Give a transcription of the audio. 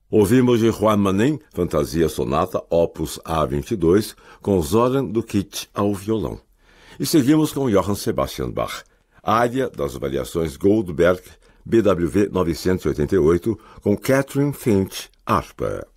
Ouvimos de Juan Manin, Fantasia Sonata, Opus A22, com Zoran Dukic ao violão. E seguimos com Johann Sebastian Bach, área das variações Goldberg, BWV 988, com Catherine Finch, harpa.